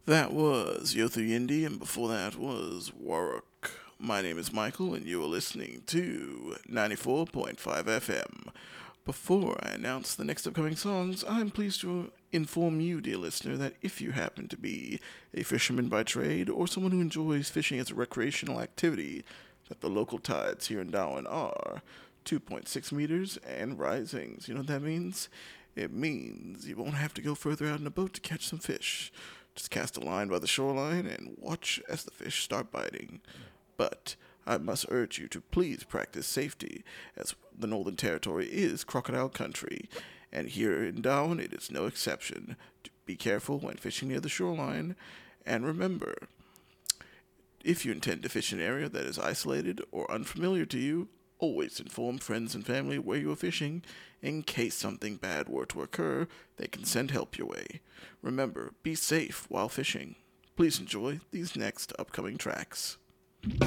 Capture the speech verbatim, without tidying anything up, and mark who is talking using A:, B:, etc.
A: That was Yothu Yindi, and before that was Warwick. My name is Michael, and you are listening to ninety-four point five F M. Before I announce the next upcoming songs, I'm pleased to inform you, dear listener, that if you happen to be a fisherman by trade or someone who enjoys fishing as a recreational activity, that the local tides here in Darwin are two point six meters and rising. So you know what that means? It means you won't have to go further out in a boat to catch some fish. Just cast a line by the shoreline and watch as the fish start biting. But I must urge you to please practice safety, as the Northern Territory is crocodile country, and here in Darwin it is no exception. Be careful when fishing near the shoreline, and remember, if you intend to fish in an area that is isolated or unfamiliar to you, always inform friends and family where you are fishing. In case something bad were to occur, they can send help your way. Remember, be safe while fishing. Please enjoy these next upcoming tracks.